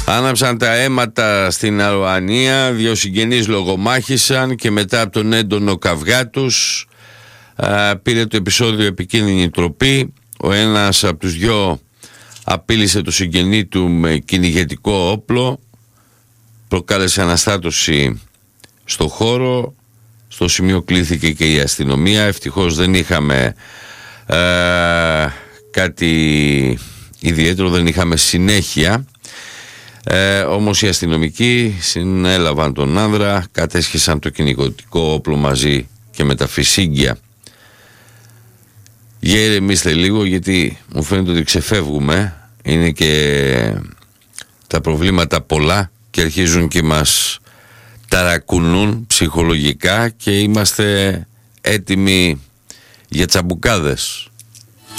Άναψαν τα αίματα στην Αροανία, 2 συγγενείς λογομάχησαν και μετά από τον έντονο καυγά τους πήρε το επεισόδιο επικίνδυνη τροπή. Ο ένας από τους 2 απείλησε το συγγενή του με κυνηγετικό όπλο, προκάλεσε αναστάτωση στο χώρο. Στο σημείο κλήθηκε και η αστυνομία. Ευτυχώς δεν είχαμε κάτι ιδιαίτερο, δεν είχαμε συνέχεια. Όμως οι αστυνομικοί συνέλαβαν τον άνδρα, κατέσχεσαν το κυνηγετικό όπλο μαζί και με τα φυσίγγια. Για ηρεμήστε λίγο, γιατί μου φαίνεται ότι ξεφεύγουμε. Είναι και τα προβλήματα πολλά και αρχίζουν και μας ταρακουνούν ψυχολογικά και είμαστε έτοιμοι για τσαμπουκάδες.